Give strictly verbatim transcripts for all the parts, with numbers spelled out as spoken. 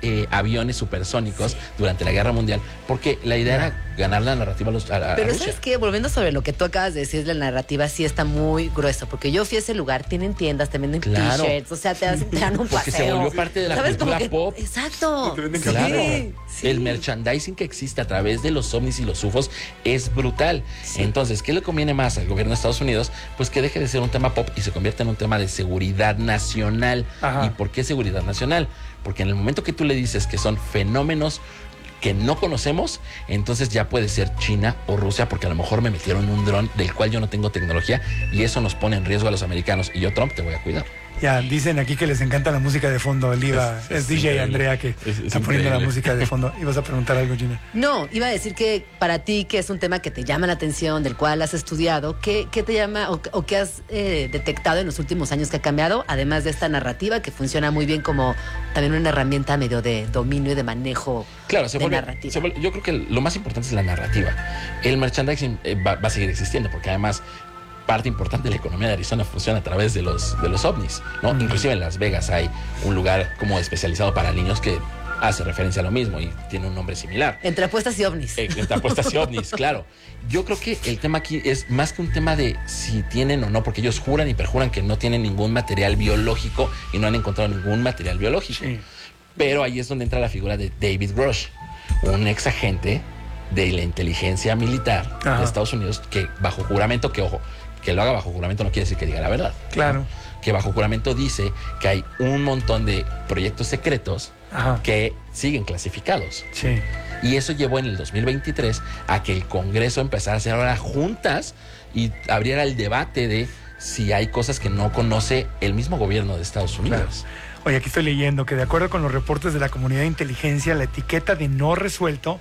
eh, aviones supersónicos sí. durante la Guerra Mundial, porque la idea era ganar la narrativa a, los, a, a Pero Rusia. ¿sabes qué? Volviendo sobre lo que tú acabas de decir, la narrativa sí está muy grueso, porque yo fui a ese lugar, tienen tiendas, te venden claro. t-shirts, o sea, te, hacen, te dan un porque paseo. Se volvió parte de la ¿Sabes? cultura que, pop. Exacto. Claro. Sí, sí. El merchandising que existe a través de los ovnis y los U F Os es brutal. Sí. Entonces, ¿qué le conviene más al gobierno de Estados Unidos? Pues que deje de ser un tema pop y se convierta en un tema de seguridad nacional. Ajá. ¿Y por qué seguridad nacional? Porque en el momento que tú le dices que son fenómenos que no conocemos, entonces ya puede ser China o Rusia, porque a lo mejor me metieron un dron del cual yo no tengo tecnología y eso nos pone en riesgo a los americanos. Y yo, Trump, te voy a cuidar. Ya, dicen aquí que les encanta la música de fondo. El IVA es, es, es D J increíble. Andrea que es, es está poniendo la música de fondo. ¿Ibas a preguntar algo, Gina? No, iba a decir que para ti, que es un tema que te llama la atención, del cual has estudiado, ¿qué, qué te llama o, o qué has eh, detectado en los últimos años que ha cambiado, además de esta narrativa que funciona muy bien como también una herramienta medio de dominio y de manejo claro, se de vuelve, narrativa? Se vuelve, yo creo que lo más importante es la narrativa. El merchandising eh, va, va a seguir existiendo, porque además parte importante de la economía de Arizona funciona a través de los, de los ovnis, ¿no? Mm. Inclusive en Las Vegas hay un lugar como especializado para niños que hace referencia a lo mismo y tiene un nombre similar. Entre apuestas y ovnis. Eh, entre apuestas y ovnis, claro. Yo creo que el tema aquí es más que un tema de si tienen o no, porque ellos juran y perjuran que no tienen ningún material biológico y no han encontrado ningún material biológico. Sí. Pero ahí es donde entra la figura de David Grush, un ex agente de la inteligencia militar Ajá. de Estados Unidos que bajo juramento, que ojo, que lo haga bajo juramento no quiere decir que diga la verdad. Claro. ¿no? Que bajo juramento dice que hay un montón de proyectos secretos Ajá. que siguen clasificados. Sí. Y eso llevó en el dos mil veintitrés a que el Congreso empezara a hacer ahora juntas y abriera el debate de si hay cosas que no conoce el mismo gobierno de Estados Unidos. Claro. Oye, aquí estoy leyendo que de acuerdo con los reportes de la comunidad de inteligencia, la etiqueta de no resuelto,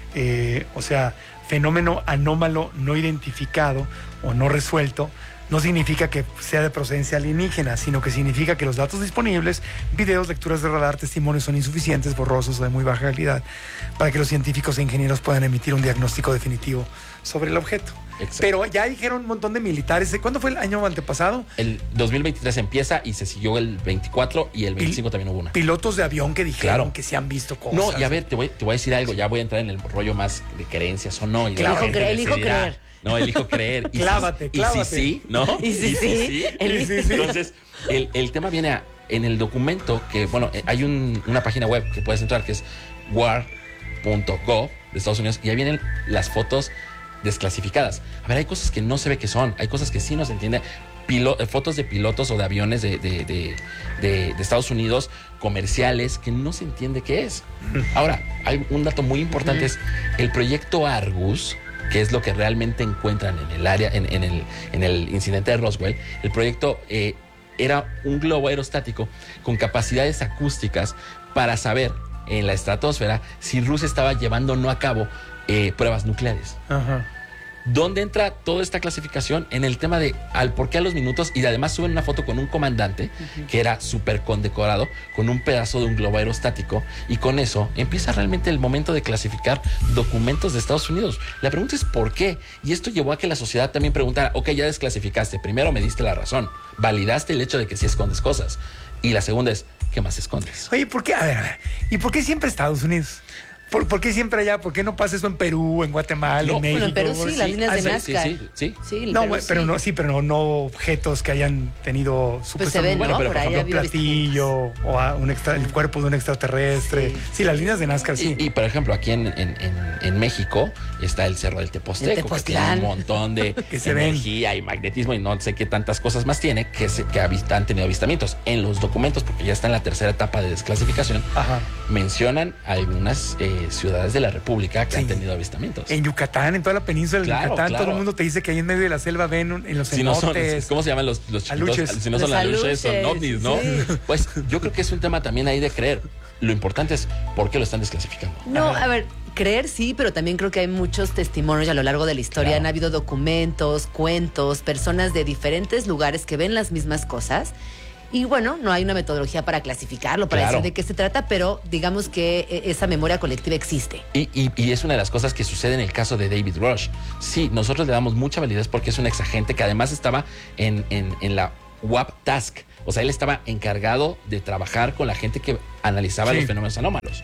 eh, o sea, fenómeno anómalo no identificado o no resuelto, no significa que sea de procedencia alienígena, sino que significa que los datos disponibles, videos, lecturas de radar, testimonios son insuficientes, borrosos o de muy baja calidad para que los científicos e ingenieros puedan emitir un diagnóstico definitivo sobre el objeto. Exacto. Pero ya dijeron un montón de militares. ¿Cuándo fue el año antepasado? El dos mil veintitrés empieza y se siguió el veinticuatro y el veinticinco Pil- también hubo una. Pilotos de avión que dijeron claro. que se han visto cosas. No, y a ver, te voy, te voy a decir algo. Ya voy a entrar en el rollo más de creencias o no. Y claro, elijo, cre- elijo creer. No, elijo creer. Y clávate, si, clávate. Y si sí, ¿no? Y si sí. Y si sí. Entonces, el, el tema viene a, en el documento que, bueno, hay un, una página web que puedes entrar que es war punto gov de Estados Unidos y ahí vienen las fotos desclasificadas. A ver, hay cosas que no se ve que son, hay cosas que sí no se entiende. Pilo, fotos de pilotos o de aviones de, de, de, de, de Estados Unidos comerciales que no se entiende qué es. Ahora, hay un dato muy importante, es el proyecto Argus, que es lo que realmente encuentran en el área, en, en, el, en el incidente de Roswell. El proyecto eh, era un globo aerostático con capacidades acústicas para saber en la estratosfera si Rusia estaba llevando o no a cabo eh, pruebas nucleares. Ajá. ¿Dónde entra toda esta clasificación? En el tema de al por qué a los minutos, y además suben una foto con un comandante uh-huh. que era súper condecorado, con un pedazo de un globo aerostático, y con eso empieza realmente el momento de clasificar documentos de Estados Unidos. La pregunta es ¿por qué? Y esto llevó a que la sociedad también preguntara, ok, ya desclasificaste, primero me diste la razón, validaste el hecho de que sí escondes cosas, y la segunda es, ¿qué más escondes? Oye, ¿por qué? A ver, a ver, ¿y por qué siempre Estados Unidos? ¿Por, ¿Por qué siempre allá? ¿Por qué no pasa eso en Perú, en Guatemala, no, en México? Bueno, en Perú sí, sí, las líneas ah, de sí, Nazca. Sí, sí, sí. sí no, Perú, pero sí. no, sí, pero no, no objetos que hayan tenido pues se ven, bueno, ¿no? pero Por por ahí ejemplo, ha un platillo o a un extra, el cuerpo de un extraterrestre. Sí, sí las líneas de Nazca, sí. Y, y por ejemplo, aquí en, en, en, en México está el Cerro del Tepoztleco, el que tiene un montón de que se energía ven. y magnetismo y no sé qué tantas cosas más tiene que, se, que avista, han tenido avistamientos. En los documentos, porque ya está en la tercera etapa de desclasificación, Ajá. mencionan algunas eh, ciudades de la República que sí. han tenido avistamientos. En Yucatán, en toda la península de claro, Yucatán, claro. todo el mundo te dice que ahí en medio de la selva ven en los si no son, cenotes. ¿cómo se llaman los, los chiquitos? Aluches. Si no son Los aluches, aluches, son ovnis, ¿no? sí. Pues yo creo que es un tema también ahí de creer. Lo importante es por qué lo están desclasificando. No, Ajá. a ver, creer sí, pero también creo que hay muchos testimonios a lo largo de la historia. Claro. Han habido documentos, cuentos, personas de diferentes lugares que ven las mismas cosas. Y bueno, no hay una metodología para clasificarlo, para Claro. decir de qué se trata, pero digamos que esa memoria colectiva existe. Y, y, y es una de las cosas que sucede en el caso de David Grush. Sí, nosotros le damos mucha validez porque es un exagente que además estaba en, en, en la W A P Task. O sea, él estaba encargado de trabajar con la gente que analizaba sí. los fenómenos anómalos.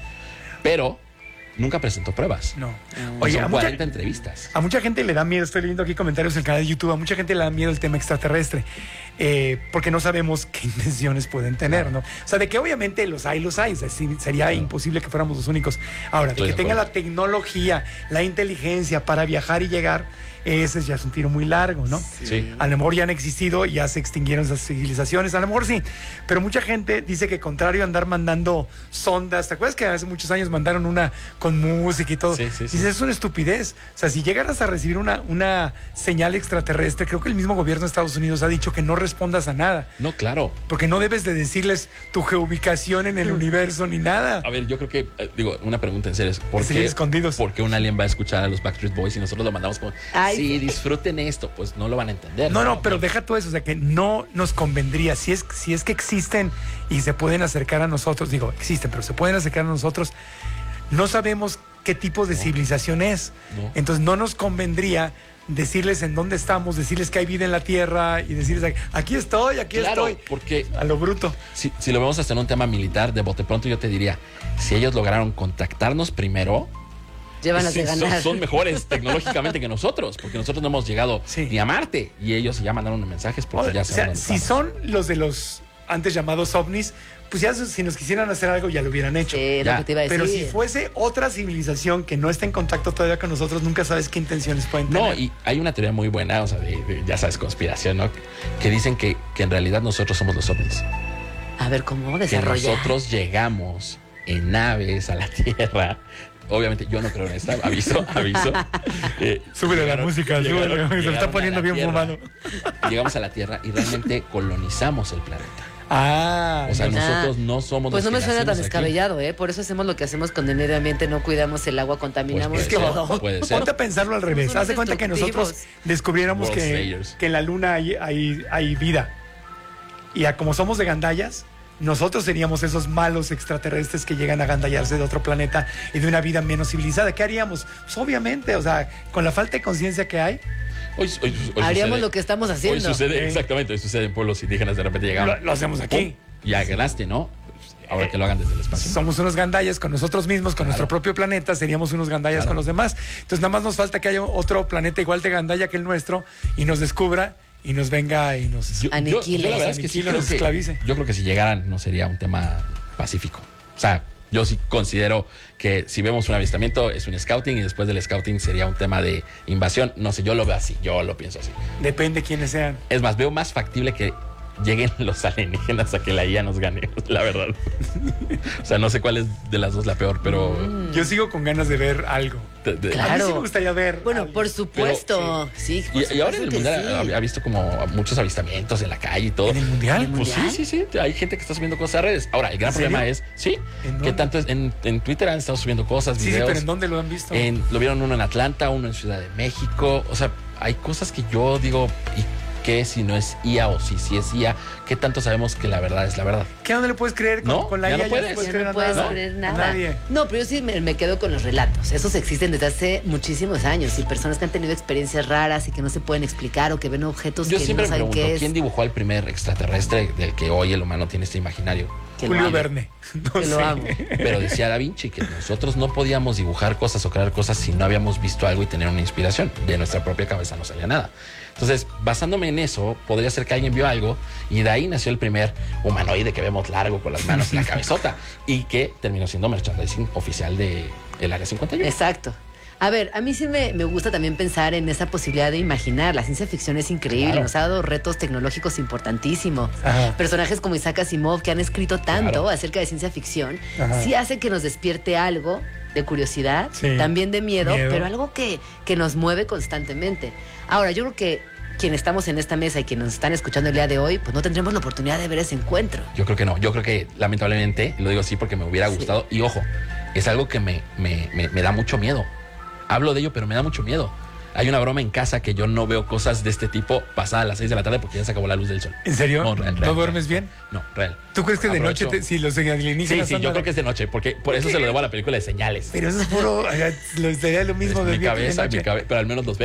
pero nunca presentó pruebas. No. Y Oye, son a mucha, cuarenta entrevistas. a mucha gente le da miedo, estoy leyendo aquí comentarios en el canal de YouTube, a mucha gente le da miedo el tema extraterrestre, eh, porque no sabemos qué intenciones pueden tener, ¿no? O sea, de que obviamente los hay, los hay, o sea, sí, sería imposible que fuéramos los únicos. Ahora, de Estoy que de tenga acuerdo. la tecnología, la inteligencia para viajar y llegar, ese ya es un tiro muy largo, ¿no? Sí. A lo mejor ya han existido, ya se extinguieron esas civilizaciones, a lo mejor sí, pero mucha gente dice que contrario a andar mandando sondas, ¿te acuerdas que hace muchos años mandaron una con música y todo? Sí, sí, sí. Dices, es una estupidez. O sea, si llegaras a recibir una, una señal extraterrestre, creo que el mismo gobierno de Estados Unidos ha dicho que no respondas a nada, No, claro. porque no debes de decirles tu geoubicación en el universo ni nada. A ver, yo creo que, eh, digo, una pregunta en serio es, ¿por Seguir qué, escondidos. ¿por qué un alien va a escuchar a los Backstreet Boys y nosotros lo mandamos como, Ay, sí, disfruten esto? Pues no lo van a entender. No, no, pero deja todo eso, o sea que no nos convendría, si es, si es que existen y se pueden acercar a nosotros, digo, existen, pero se pueden acercar a nosotros, no sabemos qué tipo de civilización es, No. entonces no nos convendría decirles en dónde estamos, decirles que hay vida en la Tierra y decirles, aquí estoy, aquí Claro, estoy, porque a lo bruto. si, si lo vemos hasta en un tema militar, de bote pronto yo te diría, si ellos lograron contactarnos primero, Llévanos sí, de son, ganar. son mejores tecnológicamente que nosotros, porque nosotros no hemos llegado Sí. ni a Marte y ellos ya mandaron mensajes porque O ya sea, saben dónde si estamos. son los de los antes llamados ovnis, pues ya si nos quisieran hacer algo ya lo hubieran hecho. Sí, Ya. lo que te iba a decir. Pero si fuese otra civilización que no está en contacto todavía con nosotros, nunca sabes qué intenciones pueden tener. No, y hay una teoría muy buena, o sea, de, de, ya sabes, conspiración, ¿no? Que dicen que, que en realidad nosotros somos los ovnis. A ver, ¿cómo Que desarrollar? nosotros llegamos en naves a la Tierra. Obviamente yo no creo en esta, aviso, aviso. Eh, Súbele la llegaron- música, súbele, se lo llegaron está a poniendo la bien Tierra, fumado. Llegamos a la Tierra y realmente colonizamos el planeta. Ah, O sea, no. Ah. nosotros no somos Pues no los me que suena tan nacimos aquí. descabellado, ¿eh? Por eso hacemos lo que hacemos con el medio ambiente, no cuidamos el agua, contaminamos Pues Es que puede todo. ser, puede ser. ponte a pensarlo al revés. Somos Haz de cuenta que destructivos. nosotros descubriéramos World que, Slayers. que en la luna hay, hay, hay vida. Y a como somos de gandallas, nosotros seríamos esos malos extraterrestres que llegan a gandallarse de otro planeta y de una vida menos civilizada. ¿Qué haríamos? Pues obviamente, o sea, con la falta de conciencia que hay, Hoy, hoy- hoy Haríamos sucede- lo que estamos Hoy haciendo. sucede, Sí. exactamente, hoy sucede en pueblos indígenas, de repente llegamos. lo, lo hacemos aquí. Ya ganaste, ¿no? Ahora que lo hagan desde el espacio. Somos unos gandallas con nosotros mismos, con nuestro propio planeta, seríamos unos gandallas Claro. con los demás. Entonces nada más nos falta que haya otro planeta igual de gandalla que el nuestro y nos descubra y nos venga y nos... Yo, yo- Aniquile. yo la verdad es que sí Aniquile, creo nos que, esclavice. yo creo que si llegaran no sería un tema pacífico. O sea, yo sí considero que si vemos un avistamiento es un scouting y después del scouting sería un tema de invasión. No sé, yo lo veo así, yo lo pienso así. Depende quiénes sean. Es más, veo más factible que lleguen los alienígenas a que la I A nos gane, la verdad. O sea, no sé cuál es de las dos la peor, pero... Yo sigo con ganas de ver algo. de- de- Claro. A mí sí me gustaría ver. Bueno, algo. por supuesto. sí, por Y, y ahora en el supuesto que mundial sí. ha, ha visto como muchos avistamientos en la calle y todo. ¿En el mundial? ¿En el Pues sí, mundial? sí, sí. Hay gente que está subiendo cosas a redes. Ahora, el gran ¿En serio? problema es, sí, ¿En que dónde? tanto es- en, en Twitter han estado subiendo cosas, Sí, sí, videos. pero ¿en dónde lo han visto? En- lo vieron uno en Atlanta, uno en Ciudad de México. O sea, hay cosas que yo digo, ¿y qué si no es I A o si sí es I A? ¿Qué tanto sabemos que la verdad es la verdad? ¿Qué no le puedes creer? Con, No, con la ya I A no puedes. Ya creer no a puedes nada. creer A nada. nadie. No, pero yo sí me, me quedo con los relatos. Esos existen desde hace muchísimos años y personas que han tenido experiencias raras y que no se pueden explicar o que ven objetos Yo que siempre no me saben pregunto, qué es. ¿quién dibujó al primer extraterrestre del que hoy el humano tiene este imaginario? Que lo Julio amo. Verne. No Que lo sé. amo. Pero decía Da Vinci que nosotros no podíamos dibujar cosas o crear cosas si no habíamos visto algo y tener una inspiración. De nuestra propia cabeza no salía nada. Entonces, basándome en eso, podría ser que alguien vio algo y de ahí nació el primer humanoide que vemos largo con las manos y la cabezota y que terminó siendo merchandising oficial de el Área cincuenta y uno. Exacto. A ver, a mí sí me, me gusta también pensar en esa posibilidad de imaginar. La ciencia ficción es increíble, Claro. nos ha dado retos tecnológicos importantísimos. Ajá. Personajes como Isaac Asimov, que han escrito tanto Claro. acerca de ciencia ficción, Ajá. sí hace que nos despierte algo de curiosidad, Sí. también de miedo, Miedo. pero algo que, que nos mueve constantemente. Ahora, yo creo que quienes estamos en esta mesa y quienes nos están escuchando el día de hoy, pues no tendremos la oportunidad de ver ese encuentro. Yo creo que no. Yo creo que lamentablemente, y lo digo así porque me hubiera Sí. gustado. Y ojo, es algo que me, me, me, me da mucho miedo. Hablo de ello, pero me da mucho miedo. Hay una broma en casa que yo no veo cosas de este tipo pasadas a las seis de la tarde porque ya se acabó la luz del sol. ¿En serio? No, real, real, ¿No duermes real. bien? No, real. ¿Tú crees que de Aprovecho. noche, te- si los Sí, alienígenas sí, son yo a- creo que es de noche, porque por eso se lo debo a la película de Señales. Pero eso es puro... Lo sería lo mismo Es de mi día que de cabeza, noche. mi cabe- pero al menos los veo.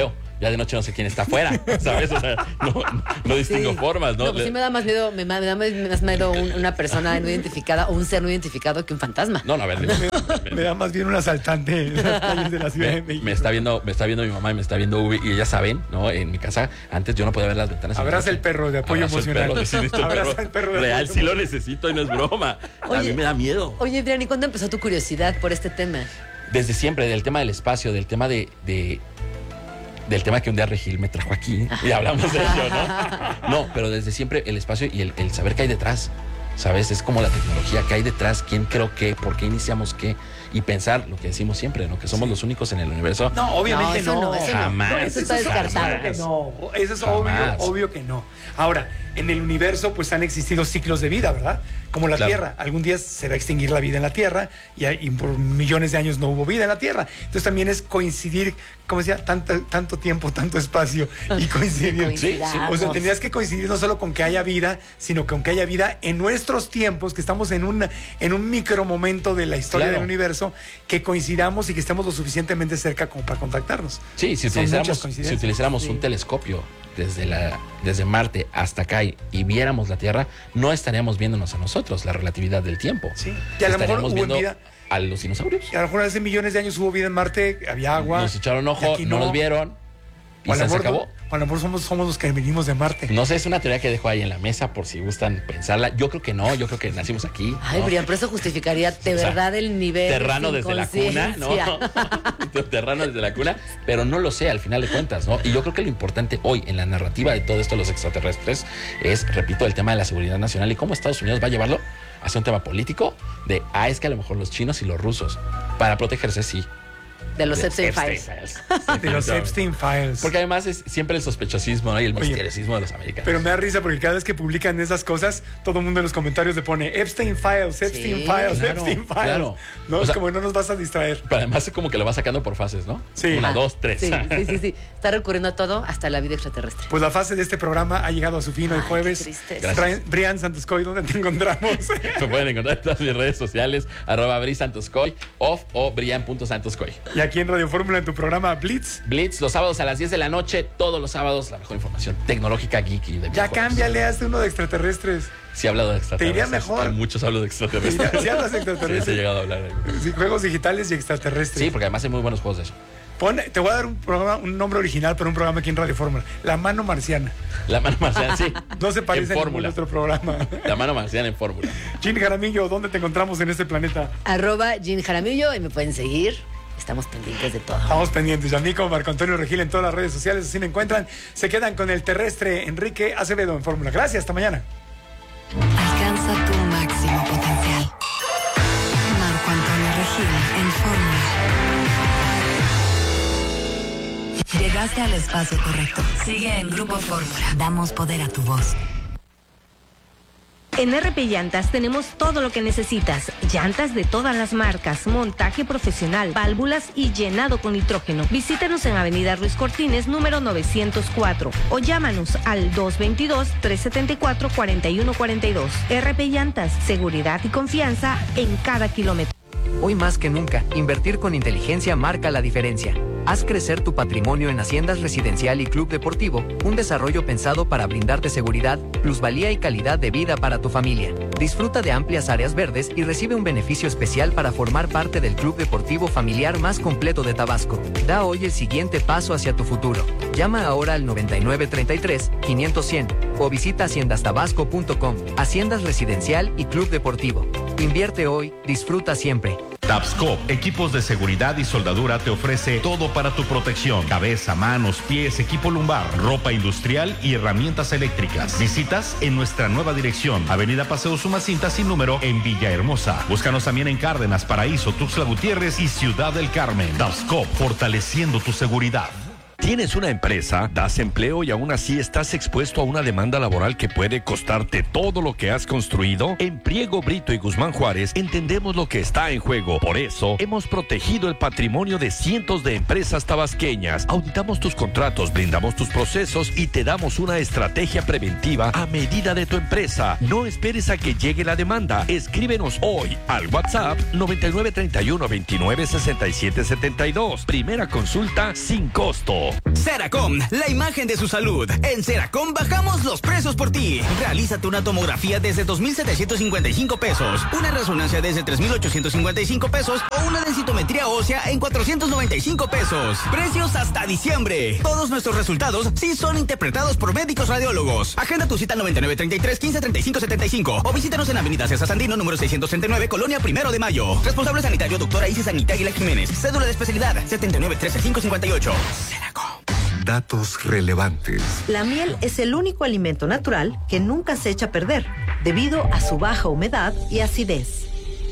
ya de noche no sé quién está afuera, ¿sabes? O sea, no, no, no distingo Sí. formas, ¿no? No, pues sí me da más miedo, me, me da más miedo un- una persona no identificada o un ser no identificado que un fantasma. No, no, a ver, me, me- Me da más bien un asaltante en las calles de la Ciudad de me- México. me está viendo, me está viendo mi mamá y me está viendo Ubi, y ellas saben, ¿no? En mi casa, antes yo no podía ver las ventanas. en la Abraza noche. el perro de apoyo Abrazo el emocional. perro, sí, necesito el Abraza perro. el perro de Real, apoyo sí lo necesito y no es broma. a Oye. mí me da miedo. Oye, Brian, ¿y cuándo empezó tu curiosidad por este tema? Desde siempre, del tema del espacio, del tema de, de- del tema que un día Regil me trajo aquí y hablamos de ello, ¿no? No, pero desde siempre el espacio y el, el saber qué hay detrás, ¿sabes? Es como la tecnología, qué hay detrás, quién creo qué, por qué iniciamos qué, y pensar lo que decimos siempre, ¿no? Que somos los únicos en el universo. No, obviamente eso no. no, eso no. Jamás. No, eso está Eso es descartado. claro que no. Eso es obvio, Jamás. obvio que no. Ahora, en el universo pues han existido ciclos de vida, ¿verdad? Como la Claro. Tierra. Algún día se va a extinguir la vida en la Tierra y, hay- y por millones de años no hubo vida en la Tierra. Entonces también es coincidir, como decía, tanto, tanto tiempo, tanto espacio y coincidir. Sí, sí. O sea, tendrías que coincidir no solo con que haya vida, sino con que haya vida en nuestros tiempos, que estamos en un, en un micro momento de la historia Claro. del universo, que coincidamos y que estemos lo suficientemente cerca como para contactarnos. Sí, si Son muchas utilizáramos, si coincidencias. utilizáramos Sí. un telescopio desde, la, desde Marte hasta acá y, y viéramos la Tierra, no estaríamos viéndonos a nosotros, la relatividad del tiempo. Sí. Y a lo mejor estaríamos hubo viendo vida. a los dinosaurios. Y a lo mejor hace millones de años hubo vida en Marte, había agua. Nos echaron y ojo, aquí no nos vieron y O a lo se, se mejor, acabó. o a lo mejor somos, somos los que venimos de Marte. No sé, es una teoría que dejo ahí en la mesa por si gustan pensarla. Yo creo que no, yo creo que nacimos aquí. Ay, ¿no? Brian, pero eso justificaría de O sea, verdad el nivel. Terrano de desde la cuna, ¿no? inconsciencia. Terrano desde la cuna, pero no lo sé al final de cuentas, ¿no? Y yo creo que lo importante hoy en la narrativa de todo esto de los extraterrestres es, repito, el tema de la seguridad nacional y cómo Estados Unidos va a llevarlo hacia un tema político de, ah, es que a lo mejor los chinos y los rusos, para protegerse, sí. De los de Epstein Files. De los Epstein Files. Porque además es siempre el sospechosismo, ¿no? Y el Oye, misteriosismo de los americanos. Pero me da risa porque cada vez que publican esas cosas, todo el mundo en los comentarios le pone Epstein Files, Epstein Sí, Files, claro, Epstein Files. claro. No, O es sea, como no nos vas a distraer. Pero además es como que lo va sacando por fases, ¿no? Sí. Una, Ah, dos, tres. Sí, sí, sí, sí. Está recurriendo a todo, hasta la vida extraterrestre. Pues la fase de este programa ha llegado a su fin hoy Ay, jueves. qué tristeza. Gracias. Brian, Brian Santoscoy, ¿dónde te encontramos? Me pueden encontrar en todas mis redes sociales, arroba brisantoscoy, off o brian.santoscoy. Y aquí en Radio Fórmula, en tu programa Blitz. Blitz, los sábados a las diez de la noche, todos los sábados, la mejor información tecnológica, geeky. De Ya videojuegos. cámbiale, hazte uno de extraterrestres. Sí he hablado de Te extraterrestres. iría mejor. En muchos hablo de extraterrestres. Si hablas de Sí, sí he extraterrestres. llegado a hablar. de- Sí, juegos digitales y extraterrestres. Sí, porque además hay muy buenos juegos de eso. Pon- te voy a dar un programa, un nombre original para un programa aquí en Radio Fórmula. La mano marciana. La mano marciana, sí. No se parece a en ningún fórmula. otro programa. La mano marciana en fórmula. Gin Jaramillo, ¿dónde te encontramos en este planeta? Arroba Gin Jaramillo y me pueden seguir. Estamos pendientes de todo. Estamos pendientes. Y a mí como Marco Antonio Regil en todas las redes sociales, así me encuentran. Se quedan con el terrestre Enrique Acevedo en Fórmula. Gracias, hasta mañana. Alcanza tu máximo potencial. Marco Antonio Regil en Fórmula. Llegaste al espacio correcto. Sigue en Grupo Fórmula. Damos poder a tu voz. En R P Llantas tenemos todo lo que necesitas. Llantas de todas las marcas, montaje profesional, válvulas y llenado con nitrógeno. Visítanos en Avenida Ruiz Cortines, número novecientos cuatro. O llámanos al dos veintidós, trescientos setenta y cuatro, cuarenta y uno cuarenta y dos. R P Llantas, seguridad y confianza en cada kilómetro. Hoy más que nunca, invertir con inteligencia marca la diferencia. Haz crecer tu patrimonio en Haciendas Residencial y Club Deportivo, un desarrollo pensado para brindarte seguridad, plusvalía y calidad de vida para tu familia. Disfruta de amplias áreas verdes y recibe un beneficio especial para formar parte del club deportivo familiar más completo de Tabasco. Da hoy el siguiente paso hacia tu futuro. Llama ahora al noventa y nueve treinta y tres, quinientos cien o visita haciendas tabasco punto com. Haciendas Residencial y Club Deportivo. Invierte hoy, disfruta siempre. Tapscop, equipos de seguridad y soldadura, te ofrece todo para tu protección: cabeza, manos, pies, equipo lumbar, ropa industrial y herramientas eléctricas. Visitas en nuestra nueva dirección, Avenida Paseo Sumacinta sin número en Villahermosa. Búscanos también en Cárdenas, Paraíso, Tuxtla Gutiérrez y Ciudad del Carmen. Tapscop, fortaleciendo tu seguridad. ¿Tienes una empresa, das empleo y aún así estás expuesto a una demanda laboral que puede costarte todo lo que has construido? En Priego, Brito y Guzmán Juárez entendemos lo que está en juego. Por eso, hemos protegido el patrimonio de cientos de empresas tabasqueñas. Auditamos tus contratos, blindamos tus procesos y te damos una estrategia preventiva a medida de tu empresa. No esperes a que llegue la demanda. Escríbenos hoy al WhatsApp noventa y nueve treinta y uno veintinueve sesenta y siete setenta y dos. Primera consulta sin costo. Seracom, la imagen de su salud. En Seracom bajamos los precios por ti. Realízate una tomografía desde dos mil setecientos cincuenta y cinco pesos, una resonancia desde tres mil ochocientos cincuenta y cinco pesos o una densitometría ósea en cuatrocientos noventa y cinco pesos. Precios hasta diciembre. Todos nuestros resultados sí son interpretados por médicos radiólogos. Agenda tu cita noventa y nueve treinta y tres quince treinta y cinco setenta y cinco o visítanos en Avenida César Sandino, número seiscientos treinta y nueve, Colonia Primero de Mayo. Responsable sanitario, doctora Isis Anita Aguilar Jiménez. Cédula de especialidad setenta y nueve trece cinco cincuenta y ocho. Seracom. Datos relevantes. La miel es el único alimento natural que nunca se echa a perder, debido a su baja humedad y acidez.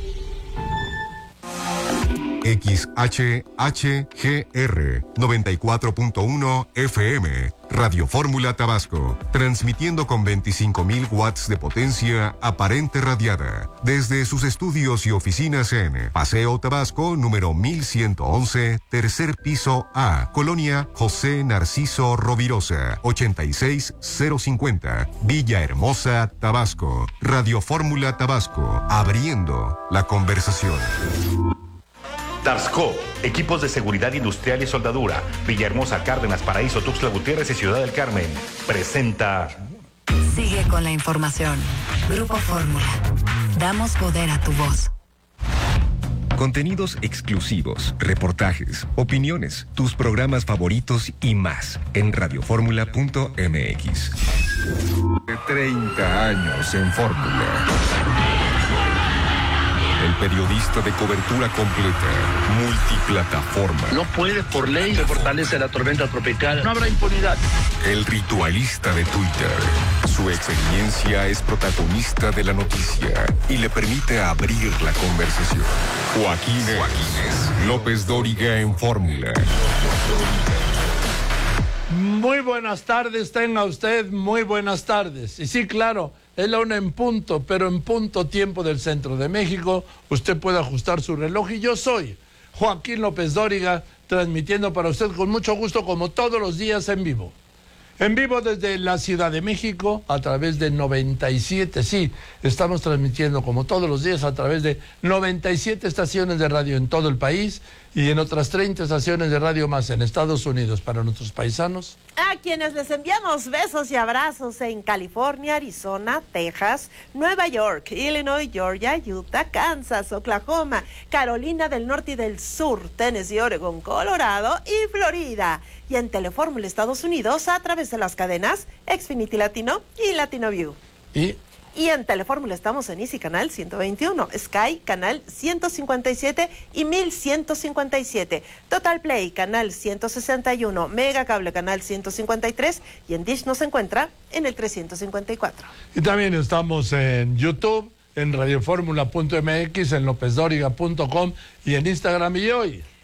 X H H G R noventa y cuatro punto uno F M, Radio Fórmula Tabasco, transmitiendo con veinticinco mil watts de potencia aparente radiada, desde sus estudios y oficinas en Paseo Tabasco, número mil ciento once, tercer piso A, Colonia José Narciso Rovirosa, ochenta y seis cero cincuenta, Villahermosa, Tabasco. Radio Fórmula Tabasco, abriendo la conversación. Tarsco, equipos de seguridad industrial y soldadura. Villahermosa, Cárdenas, Paraíso, Tuxtla Gutiérrez y Ciudad del Carmen. Presenta. Sigue con la información. Grupo Fórmula. Damos poder a tu voz. Contenidos exclusivos, reportajes, opiniones, tus programas favoritos y más en radioformula punto m x. De treinta años en Fórmula. El periodista de cobertura completa, multiplataforma. No puede por ley se fortalece la tormenta tropical. No habrá impunidad. El ritualista de Twitter. Su experiencia es protagonista de la noticia y le permite abrir la conversación. Joaquín Joaquín López Dóriga en Fórmula. Muy buenas tardes, tenga usted muy buenas tardes. Y sí, claro, es la una en punto, pero en punto tiempo del centro de México. Usted puede ajustar su reloj y yo soy Joaquín López Dóriga, transmitiendo para usted con mucho gusto como todos los días en vivo. En vivo desde la Ciudad de México a través de noventa y siete, sí, estamos transmitiendo como todos los días a través de noventa y siete estaciones de radio en todo el país y en otras treinta estaciones de radio más en Estados Unidos para nuestros paisanos. A quienes les enviamos besos y abrazos en California, Arizona, Texas, Nueva York, Illinois, Georgia, Utah, Kansas, Oklahoma, Carolina del Norte y del Sur, Tennessee, Oregon, Colorado y Florida. Y en Telefórmula Estados Unidos a través de las cadenas Xfinity Latino y Latino View. Y... Y en Telefórmula estamos en Easy Canal ciento veintiuno, Sky Canal ciento cincuenta y siete y mil ciento cincuenta y siete, Total Play Canal ciento sesenta y uno, Mega Cable Canal ciento cincuenta y tres y en Dish nos encuentra en el trescientos cincuenta y cuatro. Y también estamos en YouTube, en radioformula punto m x, en lópezdóriga punto com y en Instagram y hoy.